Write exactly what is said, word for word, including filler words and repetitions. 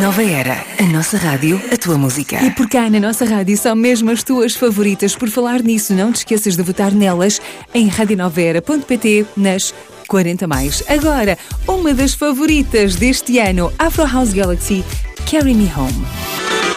Nova Era, a nossa rádio, a tua música. E por cá na nossa rádio são mesmo as tuas favoritas. Por falar nisso, não te esqueças de votar nelas em radionovera ponto pt nas quarenta mais. Agora, uma das favoritas deste ano, Afro House Galaxy, Carry Me Home.